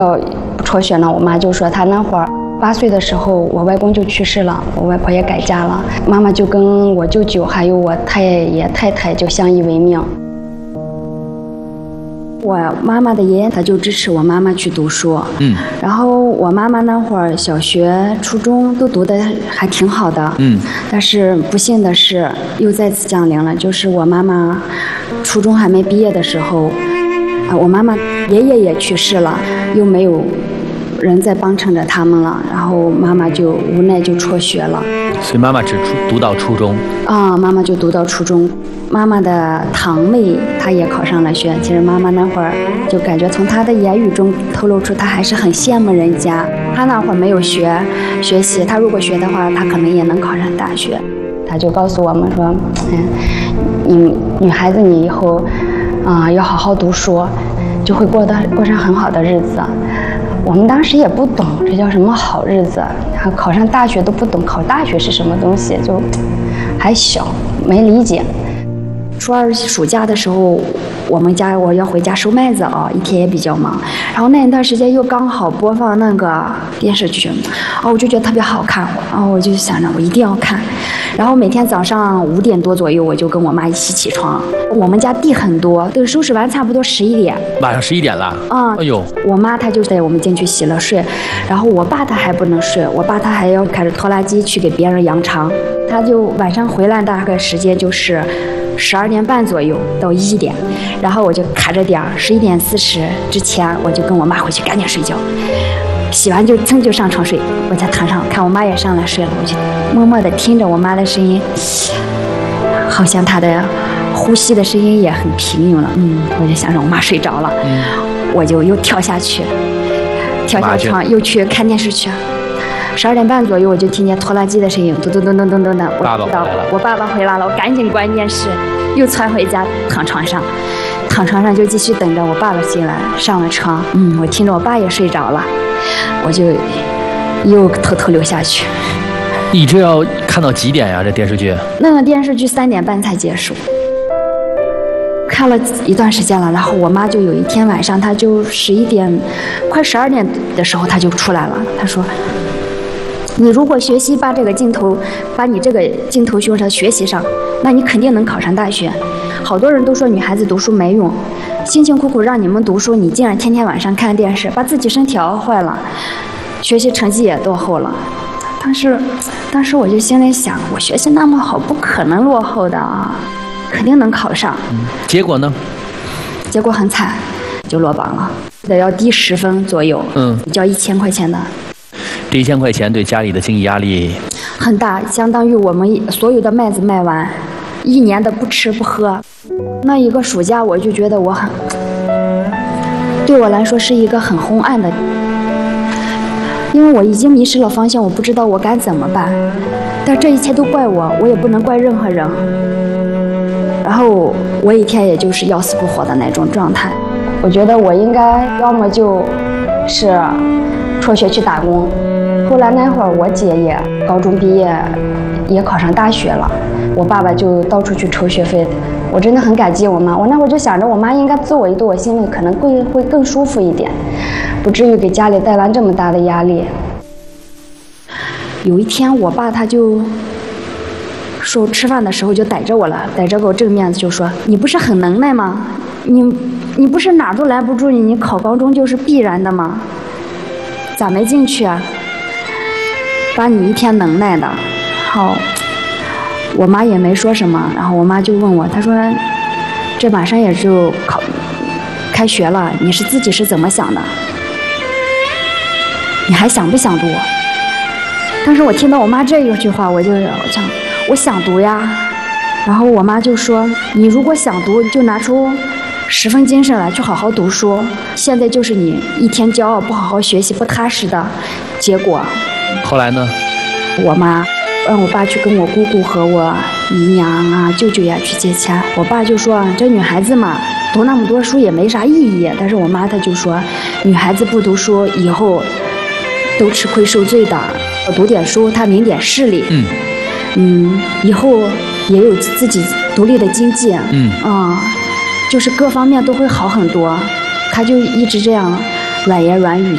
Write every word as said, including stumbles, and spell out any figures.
要辍学呢，我妈就说她那会儿八岁的时候，我外公就去世了，我外婆也改嫁了，妈妈就跟我舅舅还有我太爷太太就相依为命。我妈妈的爷爷他就支持我妈妈去读书， 嗯， 然后我妈妈那会儿小学、初中都读得还挺好的， 嗯， 但是不幸的是又再次降临了，就是我妈妈初中还没毕业的时候，啊，我妈妈爷爷也去世了，又没有人在帮衬着他们了，然后妈妈就无奈就辍学了。 所以妈妈只读到初中啊，妈妈就读到初中。妈妈的堂妹她也考上了学，其实妈妈那会儿就感觉从她的言语中透露出她还是很羡慕人家。她那会儿没有学学习，她如果学的话，她可能也能考上大学。她就告诉我们说，嗯，你女孩子你以后啊、呃、要好好读书，就会过得过上很好的日子。我们当时也不懂这叫什么好日子，考上大学都不懂考大学是什么东西，就还小没理解。初二暑假的时候，我们家我要回家收麦子啊，一天也比较忙。然后那一段时间又刚好播放那个电视剧，啊，我就觉得特别好看，然后我就想着我一定要看。然后每天早上五点多左右，我就跟我妈一起起床。我们家地很多，等收拾完差不多十一点。 晚上十一点了。 啊、嗯， 哎呦， 我妈她就带我们进去洗了睡，然后我爸他还不能睡，我爸他还要开着拖拉机去给别人扬长，他就晚上回来大概时间就是十二点半左右到一点，然后我就卡着点儿，十一点四十之前我就跟我妈回去赶紧睡觉，洗完就噌就上床睡。我在床上看我妈也上来睡了，我就默默地听着我妈的声音，好像她的呼吸的声音也很平庸了。嗯，我就想着我妈睡着了，嗯，我就又跳下去，跳下床又去看电视去。十二点半左右，我就听见拖拉机的声音，咚咚咚咚咚咚的。我知道我爸爸回来了，我赶紧关电视，又窜回家躺床上，躺床上就继续等着我爸爸进来。上了床，嗯，我听着我爸也睡着了，我就又偷偷溜下去。 你这要看到几点呀？这电视剧？ 那个电视剧三点半才结束。看了一段时间了，然后我妈就有一天晚上，她就十一点，快十二点的时候，她就出来了。她说：“你如果学习把这个镜头，把你这个镜头用上学习上，那你肯定能考上大学。好多人都说女孩子读书没用，辛辛苦苦让你们读书，你竟然天天晚上看电视，把自己身体熬坏了，学习成绩也落后了。”但是，当时我就心里想，我学习那么好，不可能落后的啊。肯定能考上， 嗯，结果呢？ 结果很惨，就落榜了，得要低十分左右， 嗯， 交一千块钱的。 这一千块钱对家里的经济压力很大，相当于我们所有的麦子卖完，一年的不吃不喝。那一个暑假，我就觉得我很，对我来说是一个很昏暗的，因为我已经迷失了方向，我不知道我该怎么办。但这一切都怪我，我也不能怪任何人。然后我一天也就是要死不活的那种状态。我觉得我应该要么就是辍学去打工。后来那会儿我姐也高中毕业，也考上大学了，我爸爸就到处去筹学费。我真的很感激我妈，我那会儿就想着我妈应该揍我一顿，我心里可能会会更舒服一点，不至于给家里带来这么大的压力。有一天我爸他就说吃饭的时候就逮着我了，逮着给我正面子就说：“你不是很能耐吗？你你不是哪儿都拦不住你，你考高中就是必然的吗？咋没进去啊？把你一天能耐的。”好，我妈也没说什么，然后我妈就问我，她说：“这马上也就考开学了，你是自己是怎么想的？你还想不想读？”当时我听到我妈这一句话，我就想。我想读呀，然后我妈就说：“你如果想读，就拿出十分精神来，去好好读书。现在就是你一天骄傲不好好学习不踏实的结果。” 后来呢？ 我妈让我爸去跟我姑姑和我姨娘啊、舅舅呀去借钱。我爸就说：“这女孩子嘛，读那么多书也没啥意义。”但是我妈她就说：“女孩子不读书，以后都吃亏受罪的。我读点书，她明点事理。”嗯。嗯，以后也有自己独立的经济，嗯啊、嗯，就是各方面都会好很多。他就一直这样软言软语